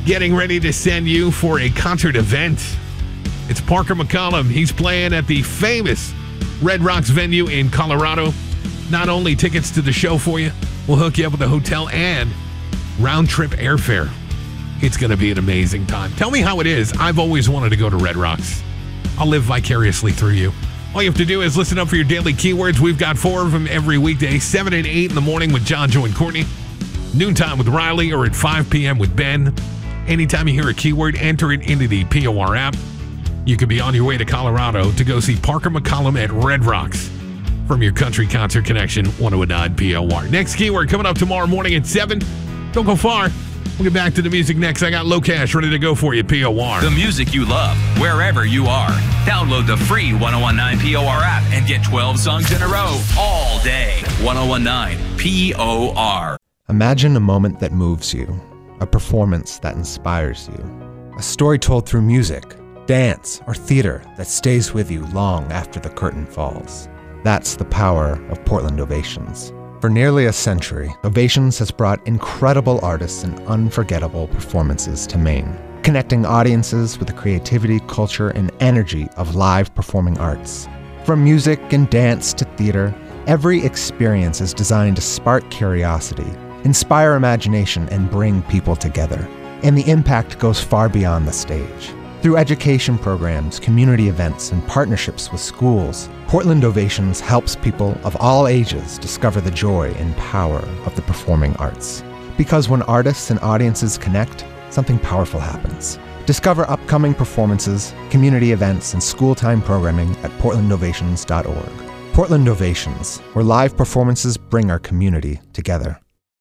getting ready to send you for a concert event. It's Parker McCollum. He's playing at the famous Red Rocks venue in Colorado. Not only tickets to the show for you, we'll hook you up with a hotel and round-trip airfare. It's going to be an amazing time. Tell me how it is. I've always wanted to go to Red Rocks. I'll live vicariously through you. All you have to do is listen up for your daily keywords. We've got 4 of them every weekday, 7 and 8 in the morning with John, Joe, and Courtney. Noontime with Riley, or at 5 p.m. with Ben. Anytime you hear a keyword, enter it into the POR app. You could be on your way to Colorado to go see Parker McCollum at Red Rocks from your Country Concert Connection 109 POR. Next keyword coming up tomorrow morning at 7. Don't go far. We'll get back to the music next. I got Low Cash ready to go for you, POR. The music you love, wherever you are. Download the free 1019 POR app and get 12 songs in a row all day. 1019 POR. Imagine a moment that moves you, a performance that inspires you, a story told through music, dance, or theater that stays with you long after the curtain falls. That's the power of Portland Ovations. For nearly a century, Ovations has brought incredible artists and unforgettable performances to Maine, connecting audiences with the creativity, culture, and energy of live performing arts. From music and dance to theater, every experience is designed to spark curiosity, inspire imagination, and bring people together. And the impact goes far beyond the stage. Through education programs, community events, and partnerships with schools, Portland Ovations helps people of all ages discover the joy and power of the performing arts. Because when artists and audiences connect, something powerful happens. Discover upcoming performances, community events, and school-time programming at portlandovations.org. Portland Ovations, where live performances bring our community together.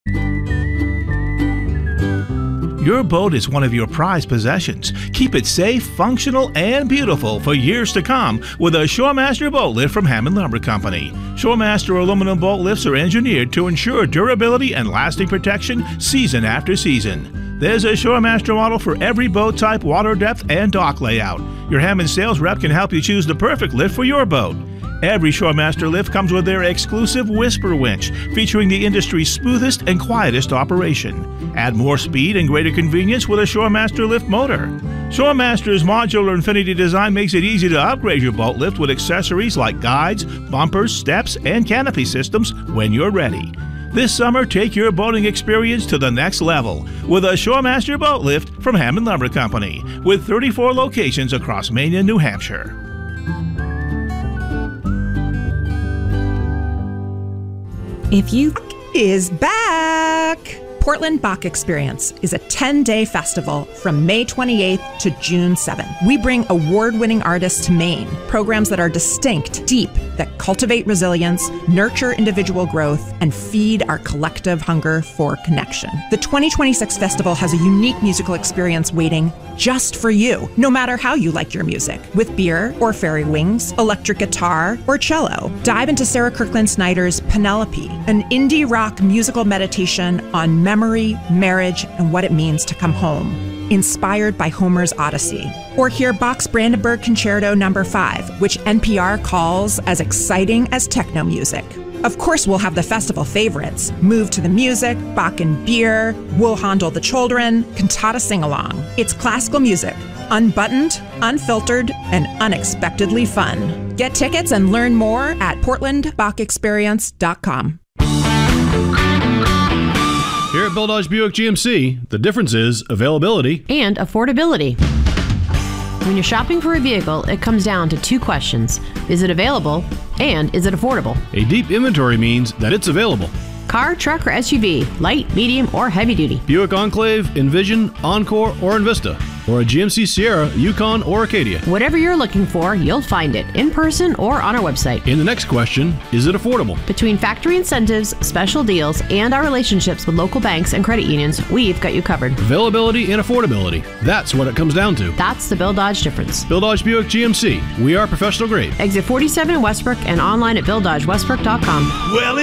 Your boat is one of your prized possessions. Keep it safe, functional, and beautiful for years to come with a Shoremaster boat lift from Hammond Lumber Company. Shoremaster aluminum boat lifts are engineered to ensure durability and lasting protection season after season. There's a Shoremaster model for every boat type, water depth, and dock layout. Your Hammond sales rep can help you choose the perfect lift for your boat. Every Shoremaster lift comes with their exclusive Whisper winch, featuring the industry's smoothest and quietest operation. Add more speed and greater convenience with a Shoremaster lift motor. Shoremaster's modular Infinity design makes it easy to upgrade your boat lift with accessories like guides, bumpers, steps, and canopy systems when you're ready. This summer, take your boating experience to the next level with a Shoremaster boat lift from Hammond Lumber Company, with 34 locations across Maine and New Hampshire. If you is back. Portland Bach Experience is a 10-day festival from May 28th to June 7th. We bring award-winning artists to Maine, programs that are distinct, deep, that cultivate resilience, nurture individual growth, and feed our collective hunger for connection. The 2026 festival has a unique musical experience waiting just for you, no matter how you like your music, with beer or fairy wings, electric guitar, or cello. Dive into Sarah Kirkland Snyder's Penelope, an indie rock musical meditation on memory, marriage, and what it means to come home, inspired by Homer's Odyssey. Or hear Bach's Brandenburg Concerto No. 5, which NPR calls as exciting as techno music. Of course, we'll have the festival favorites: Move to the Music, Bach and Beer, We'll Handle the Children, Cantata Sing-Along. It's classical music, unbuttoned, unfiltered, and unexpectedly fun. Get tickets and learn more at portlandbachexperience.com. Here at Bill Dodge Buick GMC, the difference is availability and affordability. When you're shopping for a vehicle, it comes down to 2 questions. Is it available? And is it affordable? A deep inventory means that it's available. Car, truck, or SUV, light, medium, or heavy duty. Buick Enclave, Envision, Encore, or Envista. Or a GMC Sierra, Yukon, or Acadia. Whatever you're looking for, you'll find it in person or on our website. In the next question, is it affordable? Between factory incentives, special deals, and our relationships with local banks and credit unions, we've got you covered. Availability and affordability. That's what it comes down to. That's the Bill Dodge difference. Bill Dodge Buick GMC. We are professional grade. Exit 47 in Westbrook and online at BillDodgeWestbrook.com. Well,